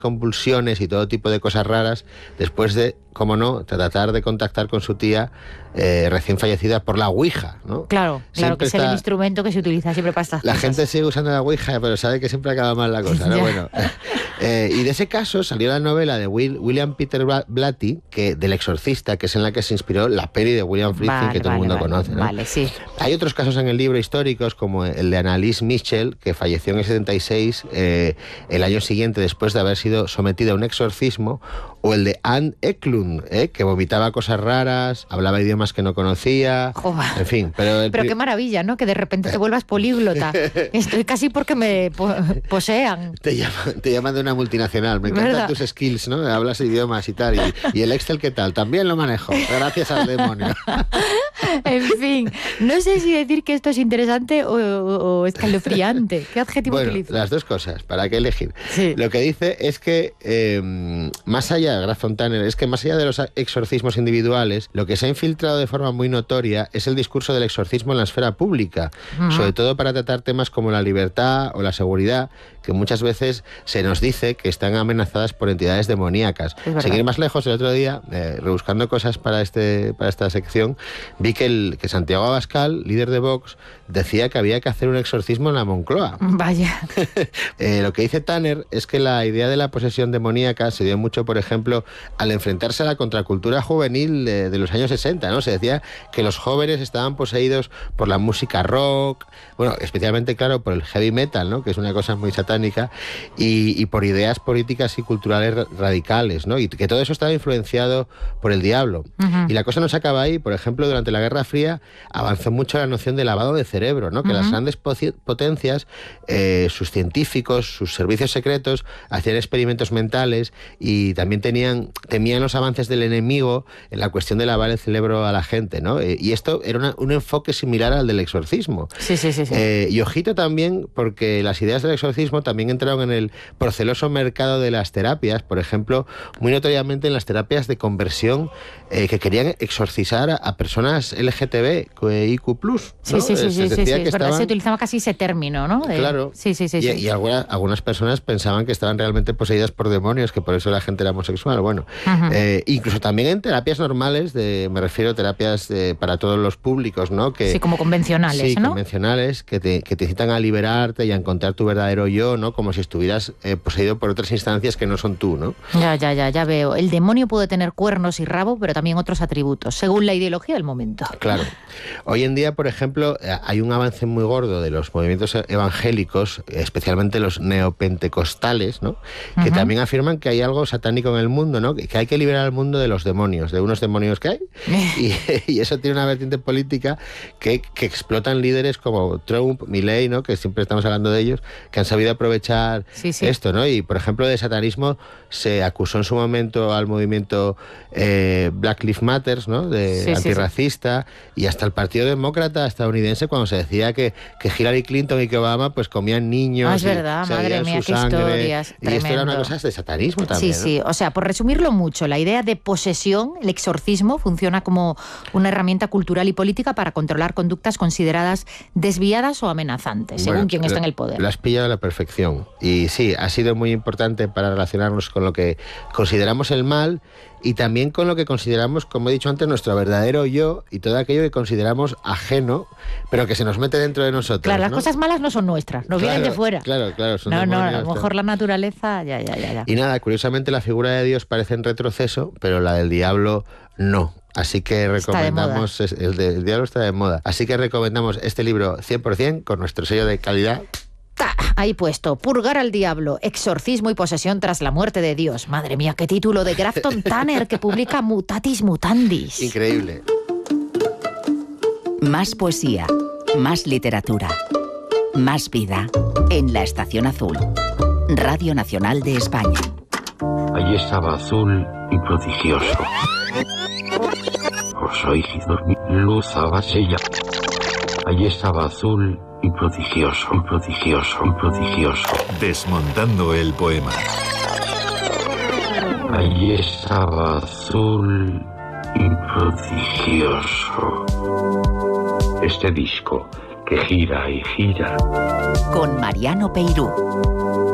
convulsiones y todo tipo de cosas raras después de, como no, tratar de contactar con su tía recién fallecida por la Ouija, ¿no? Claro, que es el instrumento que se utiliza siempre para estas cosas. La gente sigue usando la Ouija, pero sabe que siempre acaba mal la cosa, ¿no? Bueno, y de ese caso salió la novela de William Peter Blatty, del Exorcista, que es en la que se inspiró la peli de William Friedkin, que todo el mundo conoce, ¿no? Vale, sí. Hay otros casos en el libro históricos, como el de Annalise Michel, que falleció en el 76, el año siguiente, después de haber sido sometida a un exorcismo, o el de Anne Eklund, que vomitaba cosas raras, hablaba idiomas que no conocía, en fin. Pero qué maravilla, ¿no? Que de repente te vuelvas políglota. Estoy casi porque me posean. Te llaman de una multinacional. Me encantan tus skills, ¿no? Hablas idiomas y tal. Y el Excel, ¿qué tal? También lo manejo, gracias al demonio. En fin, no sé si decir que esto es interesante o escalofriante. ¿Qué adjetivo utilizo? Las dos cosas, ¿para qué elegir? Sí. Lo que dice es que, más allá, Graf Tanner, es que más allá de los exorcismos individuales, lo que se ha infiltrado de forma muy notoria es el discurso del exorcismo en la esfera pública, sobre todo para tratar temas como la libertad o la seguridad, que muchas veces se nos dice que están amenazadas por entidades demoníacas. Seguir más lejos, el otro día, rebuscando cosas para esta sección, vi que Santiago Abascal, líder de Vox, decía que había que hacer un exorcismo en la Moncloa. Vaya. Lo que dice Tanner es que la idea de la posesión demoníaca se dio mucho, por ejemplo, al enfrentarse a la contracultura juvenil de los años 60, ¿no? Se decía que los jóvenes estaban poseídos por la música rock, bueno, especialmente, claro, por el heavy metal, ¿no? Que es una cosa muy satánica, y por ideas políticas y culturales radicales, ¿no? Y que todo eso estaba influenciado por el diablo. Y la cosa no se acaba ahí. Por ejemplo, durante la Guerra Fría avanzó mucho la noción de lavado de cerebro, ¿no? Que las grandes potencias, sus científicos, sus servicios secretos, hacían experimentos mentales y también temían los avances del enemigo en la cuestión de lavar el cerebro a la gente, ¿no? Y esto era un enfoque similar al del exorcismo. Sí. Y ojito también, porque las ideas del exorcismo también entraron en el proceloso mercado de las terapias, por ejemplo, muy notoriamente en las terapias de conversión que querían exorcizar a personas LGTB, IQ+. ¿no? Sí, es verdad, se utilizaba casi ese término, ¿no? Claro. Sí. Y algunas personas pensaban que estaban realmente poseídas por demonios, que por eso la gente era homosexual. Bueno, incluso también en terapias normales, me refiero a terapias para todos los públicos, ¿no? Sí, como convencionales, ¿no? Convencionales, que te incitan a liberarte y a encontrar tu verdadero yo, ¿no? Como si estuvieras poseído por otras instancias que no son tú, ¿no? Ya veo. El demonio puede tener cuernos y rabo, pero también otros atributos, según la ideología del momento. Claro. Hoy en día, por ejemplo, hay un avance muy gordo de los movimientos evangélicos, especialmente los neopentecostales, ¿no? Que también afirman que hay algo satánico en el mundo, ¿no? Que hay que liberar al mundo de los demonios, de unos demonios que hay. Y eso tiene una vertiente política que explotan líderes como Trump, Milei, ¿no? Que siempre estamos hablando de ellos, que han sabido aprovechar esto, ¿no? Y, por ejemplo, de satanismo se acusó en su momento al movimiento Black Lives Matter, ¿no? Antirracista, y hasta el Partido Demócrata estadounidense, cuando se decía que Hillary Clinton y que Obama pues comían niños. Es verdad, madre mía, qué historias. Y esto era una cosa de satanismo también. Sí. O sea, por resumirlo mucho, la idea de posesión, el exorcismo, funciona como una herramienta cultural y política para controlar conductas consideradas desviadas o amenazantes, según quien está en el poder. Lo has pillado a la perfección. Y sí, ha sido muy importante para relacionarnos con lo que consideramos el mal y también con lo que consideramos, como he dicho antes, nuestro verdadero yo y todo aquello que consideramos ajeno, pero que se nos mete dentro de nosotros. Claro, ¿no? Las cosas malas no son nuestras, nos vienen de fuera. Claro, son No, demonios, a lo mejor la naturaleza, ya. Y nada, curiosamente la figura de Dios parece en retroceso, pero la del diablo no. Así que recomendamos, el diablo está de moda, así que recomendamos este libro 100% con nuestro sello de calidad. Ahí puesto, Purgar al diablo, exorcismo y posesión tras la muerte de Dios. Madre mía, qué título, de Graf Tanner, que publica Mutatis Mutandis. Increíble. Más poesía, más literatura, más vida en La Estación Azul, Radio Nacional de España. Allí estaba azul y prodigioso. Os oí dormir, luz abasella. Allí estaba azul y prodigioso. Desmontando el poema. Allí estaba azul y prodigioso. Este disco que gira y gira. Con Mariano Peirú.